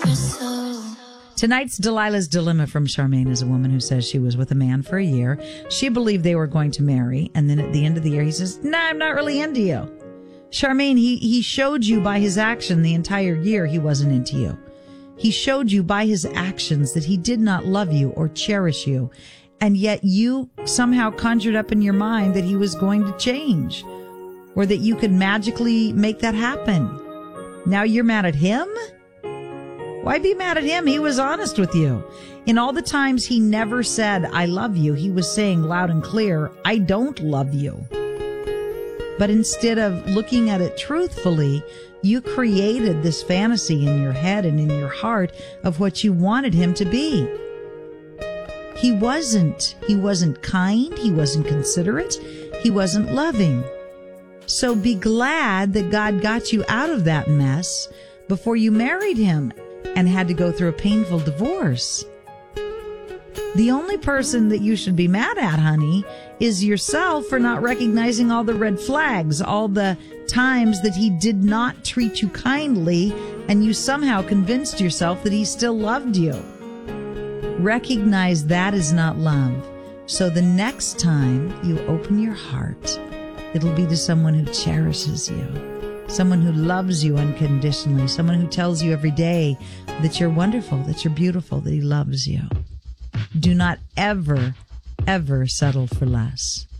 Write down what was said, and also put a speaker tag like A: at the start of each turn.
A: Tonight's Delilah's Dilemma from Charmaine is a woman who says she was with a man for a year. She believed they were going to marry, and then at the end of the year, he says, "Nah, I'm not really into you." Charmaine, he showed you by his action the entire year he wasn't into you. He showed you by his actions that he did not love you or cherish you, and yet you somehow conjured up in your mind that he was going to change, or that you could magically make that happen. Now you're mad at him? Why be mad at him? He was honest with you. In all the times he never said, "I love you," he was saying loud and clear, "I don't love you." But instead of looking at it truthfully, you created this fantasy in your head and in your heart of what you wanted him to be. He wasn't. He wasn't kind. He wasn't considerate. He wasn't loving. So be glad that God got you out of that mess before you married him and had to go through a painful divorce. The only person that you should be mad at, honey, is yourself for not recognizing all the red flags, all the times that he did not treat you kindly, and you somehow convinced yourself that he still loved you. Recognize that is not love. So the next time you open your heart, it'll be to someone who cherishes you, someone who loves you unconditionally, someone who tells you every day that you're wonderful, that you're beautiful, that he loves you. Do not ever, ever settle for less.